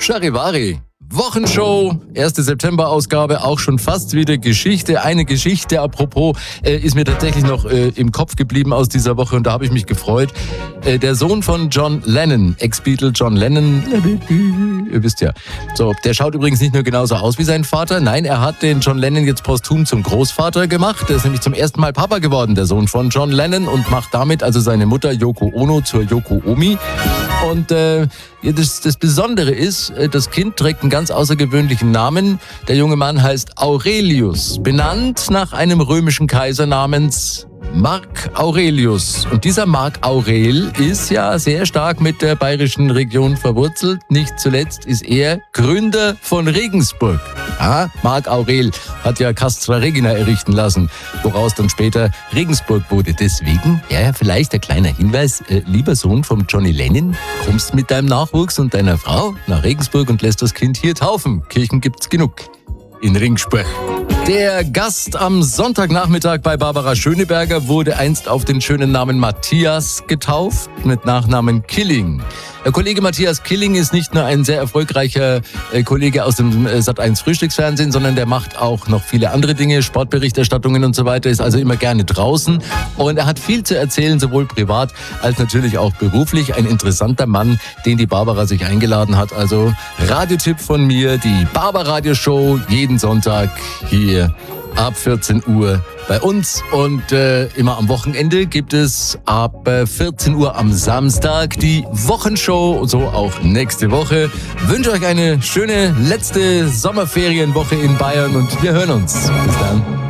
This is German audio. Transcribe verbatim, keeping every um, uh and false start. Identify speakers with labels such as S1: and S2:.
S1: Charivari. Wochenshow, erste September-Ausgabe, auch schon fast wieder Geschichte. Eine Geschichte, apropos, äh, ist mir tatsächlich noch äh, im Kopf geblieben aus dieser Woche und da habe ich mich gefreut. Äh, der Sohn von John Lennon, Ex-Beatle John Lennon, ihr wisst ja. So, der schaut übrigens nicht nur genauso aus wie sein Vater, nein, er hat den John Lennon jetzt posthum zum Großvater gemacht. Der ist nämlich zum ersten Mal Papa geworden, der Sohn von John Lennon, und macht damit also seine Mutter Yoko Ono zur Yoko Omi. Und äh, das, das Besondere ist, das Kind trägt einen ganz außergewöhnlichen Namen. Der junge Mann heißt Aurelius, benannt nach einem römischen Kaiser namens Marc Aurelius. Und dieser Marc Aurel ist ja sehr stark mit der bayerischen Region verwurzelt. Nicht zuletzt ist er Gründer von Regensburg. Ja, Marc Aurel hat ja Castra Regina errichten lassen, woraus dann später Regensburg wurde. Deswegen, ja, vielleicht ein kleiner Hinweis, äh, lieber Sohn vom Johnny Lennon, kommst mit deinem Nachwuchs und deiner Frau nach Regensburg und lässt das Kind hier taufen. Kirchen gibt's genug in Regensburg. Der Gast am Sonntagnachmittag bei Barbara Schöneberger wurde einst auf den schönen Namen Matthias getauft, mit Nachnamen Killing. Der Kollege Matthias Killing ist nicht nur ein sehr erfolgreicher äh, Kollege aus dem äh, Sat eins Frühstücksfernsehen, sondern der macht auch noch viele andere Dinge, Sportberichterstattungen und so weiter, ist also immer gerne draußen und er hat viel zu erzählen, sowohl privat als natürlich auch beruflich. Ein interessanter Mann, den die Barbara sich eingeladen hat. Also Radiotipp von mir, die Barbaradio-Show jeden Sonntag hier ab vierzehn Uhr bei uns und äh, immer am Wochenende gibt es ab äh, vierzehn Uhr am Samstag die Wochenshow, so auch nächste Woche. Wünsche euch eine schöne letzte Sommerferienwoche in Bayern und wir hören uns. Bis dann.